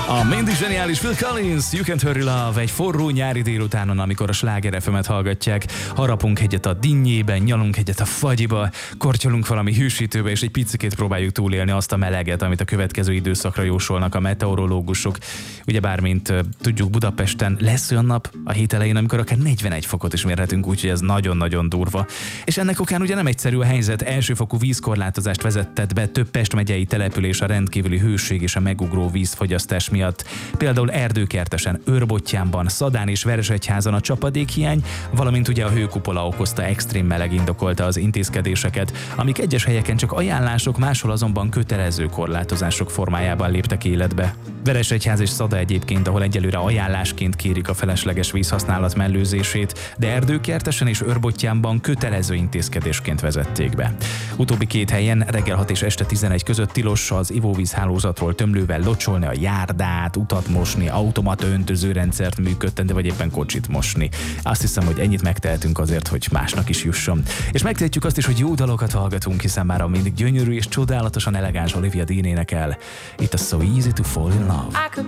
A mindig zseniális Phil Collins, You Can't Hurry Love, egy forró nyári délutánon, amikor a Sláger FM-et hallgatják, harapunk egyet a dinnyében, nyalunk egyet a fagyiba, kortyolunk valami hűsítőbe, és egy picikét próbáljuk túlélni azt a meleget, amit a következő időszakra jósolnak a meteorológusok. Ugyebár, mint tudjuk, Budapesten lesz olyan nap a hét elején, amikor akár 41 fokot is mérhetünk, úgyhogy ez nagyon-nagyon durva. És ennek okán ugye nem egyszerű a helyzet, elsőfokú vízkorlátozást vezetett be több Pest megyei település a rendkívüli hőség és a megugró vízfogyasztás miatt. Például Erdőkertesen, Őrbottyánban, Szadán és Veresegyházan a csapadékhiány, valamint ugye a hőkupola okozta extrém meleg indokolta az intézkedéseket, amik egyes helyeken csak ajánlások, máshol azonban kötelező korlátozások formájában léptek életbe. Veresegyház és Szada egyébként, ahol egyelőre ajánlásként kérik a felesleges vízhasználat mellőzését, de Erdőkertesen és Őrbottyánban kötelező intézkedésként vezették be. Utóbbi két helyen reggel 6 és este 11 között tilos az ivóvízhálózatról tömlővel locsolni a járdát, utat mosni, automata öntözőrendszert működtetni, vagy éppen kocsit mosni. Azt hiszem, hogy ennyit megtehetünk azért, hogy másnak is jusson. És megtehetjük azt is, hogy jó dalokat hallgatunk, hiszen már a mindig gyönyörű és csodálatosan elegáns Olivia Dean énekel. Itt a So Easy to Fall in Love.